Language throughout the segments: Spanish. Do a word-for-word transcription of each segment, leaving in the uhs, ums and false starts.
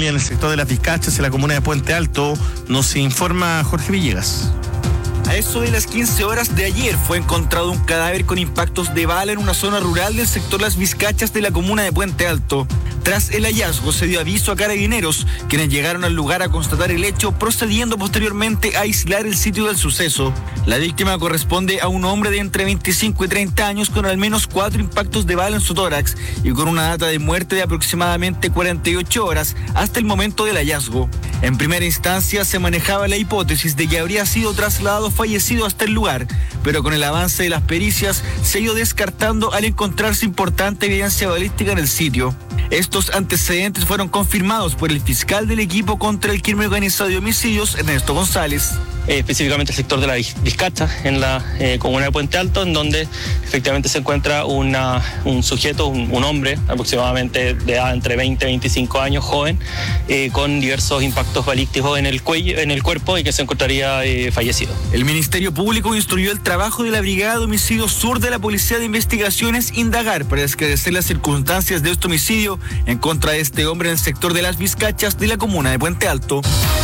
familia en el sector de Las Vizcachas, en la comuna de Puente Alto. Nos informa Jorge Villegas. A eso de las quince horas de ayer fue encontrado un cadáver con impactos de bala en una zona rural del sector Las Vizcachas de la comuna de Puente Alto. Tras el hallazgo se dio aviso a carabineros, quienes llegaron al lugar a constatar el hecho, procediendo posteriormente a aislar el sitio del suceso. La víctima corresponde a un hombre de entre veinticinco y treinta años con al menos cuatro impactos de bala en su tórax y con una data de muerte de aproximadamente cuarenta y ocho horas hasta el momento del hallazgo. En primera instancia se manejaba la hipótesis de que habría sido trasladado fallecido hasta el lugar, pero con el avance de las pericias se ha ido descartando al encontrarse importante evidencia balística en el sitio. Estos antecedentes fueron confirmados por el fiscal del equipo contra el crimen organizado de homicidios, Ernesto González. Eh, específicamente el sector de la Vizcacha, en la eh, comuna de Puente Alto, en donde efectivamente se encuentra una, un sujeto, un, un hombre aproximadamente de edad entre veinte y veinticinco años, joven, eh, con diversos impactos balísticos en el cuello, en el cuerpo y que se encontraría eh, fallecido. El Ministerio Público instruyó el trabajo de la Brigada de Homicidio Sur de la Policía de Investigaciones indagar para esclarecer las circunstancias de este homicidio en contra de este hombre en el sector de Las Vizcachas de la comuna de Puente Alto.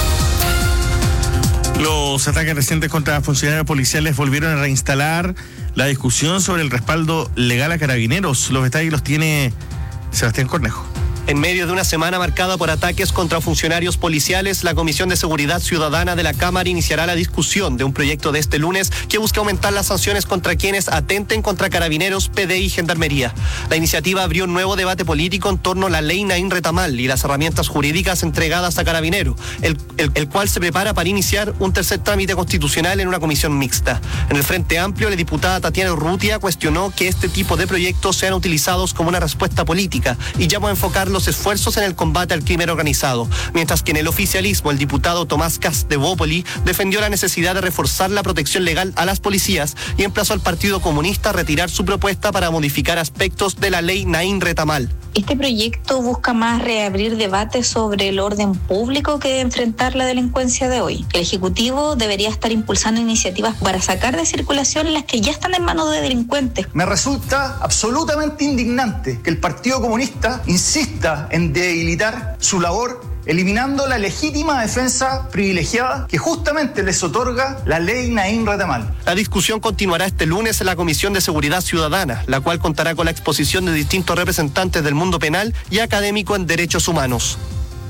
Los ataques recientes contra funcionarios policiales volvieron a reinstalar la discusión sobre el respaldo legal a carabineros. Los detalles los tiene Sebastián Cornejo. En medio de una semana marcada por ataques contra funcionarios policiales, la Comisión de Seguridad Ciudadana de la Cámara iniciará la discusión de un proyecto de este lunes que busca aumentar las sanciones contra quienes atenten contra carabineros, P D I y Gendarmería. La iniciativa abrió un nuevo debate político en torno a la ley Naín Retamal y las herramientas jurídicas entregadas a Carabinero, el, el, el cual se prepara para iniciar un tercer trámite constitucional en una comisión mixta. En el Frente Amplio, la diputada Tatiana Urrutia cuestionó que este tipo de proyectos sean utilizados como una respuesta política y llamó a enfocarlo los esfuerzos en el combate al crimen organizado, mientras que en el oficialismo el diputado Tomás Cas de Bópoli defendió la necesidad de reforzar la protección legal a las policías y emplazó al Partido Comunista a retirar su propuesta para modificar aspectos de la ley Naín Retamal. Este proyecto busca más reabrir debates sobre el orden público que enfrentar la delincuencia de hoy. El Ejecutivo debería estar impulsando iniciativas para sacar de circulación las que ya están en manos de delincuentes. Me resulta absolutamente indignante que el Partido Comunista insista en debilitar su labor, eliminando la legítima defensa privilegiada que justamente les otorga la ley Naín Retamal. La discusión continuará este lunes en la Comisión de Seguridad Ciudadana, la cual contará con la exposición de distintos representantes del mundo penal y académico en derechos humanos.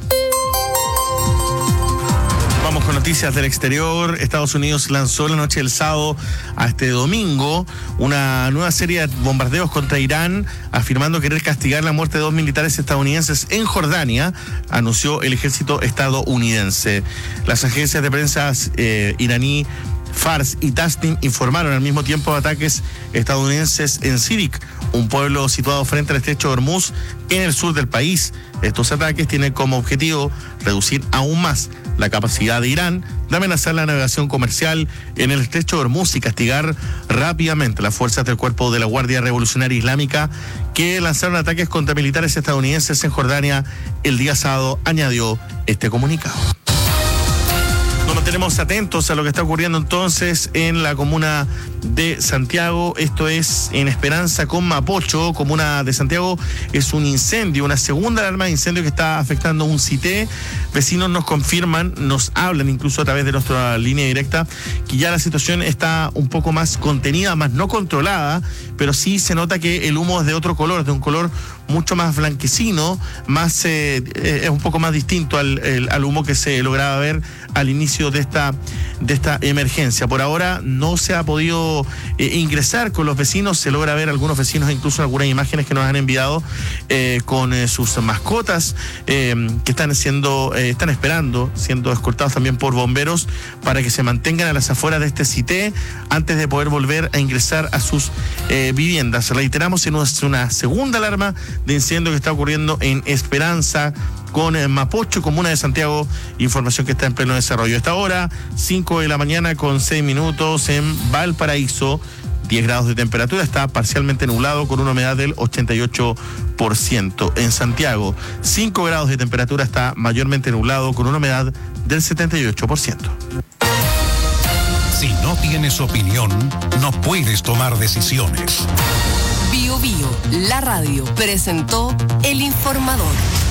Vamos con noticias del exterior. Estados Unidos lanzó la noche del sábado a este domingo una nueva serie de bombardeos contra Irán, afirmando querer castigar la muerte de dos militares estadounidenses en Jordania, anunció el ejército estadounidense. Las agencias de prensa eh, iraní Fars y Tasnim informaron al mismo tiempo de ataques estadounidenses en Sirik, un pueblo situado frente al estrecho de Hormuz en el sur del país. Estos ataques tienen como objetivo reducir aún más la capacidad de Irán de amenazar la navegación comercial en el estrecho de Hormuz y castigar rápidamente las fuerzas del cuerpo de la Guardia Revolucionaria Islámica que lanzaron ataques contra militares estadounidenses en Jordania el día sábado, añadió este comunicado. Nos mantenemos atentos a lo que está ocurriendo entonces en la comuna de Santiago. Esto es en Esperanza con Mapocho, comuna de Santiago. Es un incendio, una segunda alarma de incendio que está afectando un CITE. Vecinos nos confirman, nos hablan incluso a través de nuestra línea directa, que ya la situación está un poco más contenida, más no controlada, pero sí se nota que el humo es de otro color, de un color mucho más blanquecino, más eh, es un poco más distinto al, el, al humo que se lograba ver al inicio de esta, de esta emergencia. Por ahora no se ha podido eh, ingresar con los vecinos, se logra ver algunos vecinos, incluso algunas imágenes que nos han enviado eh, con eh, sus mascotas eh, que están siendo, eh, están esperando, siendo escoltados también por bomberos para que se mantengan a las afueras de este CITE antes de poder volver a ingresar a sus eh, viviendas. Reiteramos, es una segunda alarma de incendio que está ocurriendo en Esperanza con Mapocho, comuna de Santiago, información que está en pleno desarrollo. A esta hora, cinco de la mañana con seis minutos en Valparaíso, diez grados de temperatura, está parcialmente nublado con una humedad del ochenta y ocho por ciento. En Santiago, cinco grados de temperatura, está mayormente nublado con una humedad del setenta y ocho por ciento. Si no tienes opinión, no puedes tomar decisiones. Bio Bio, la radio, presentó El Informador.